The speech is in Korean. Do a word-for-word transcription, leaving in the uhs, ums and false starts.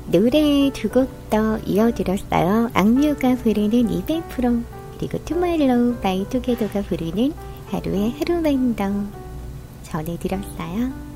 노래 두 곡 더 이어드렸어요. 악뮤가 부르는 이백 퍼센트 그리고 투말로우 바이 투게더가 부르는 하루에 하루만 더 전해드렸어요.